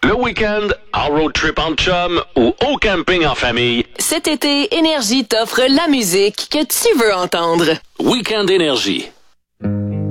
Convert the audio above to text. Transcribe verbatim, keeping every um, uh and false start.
Le week-end, en road trip en chum ou au camping en famille. Cet été, Énergie t'offre la musique que tu veux entendre. Week-end Énergie.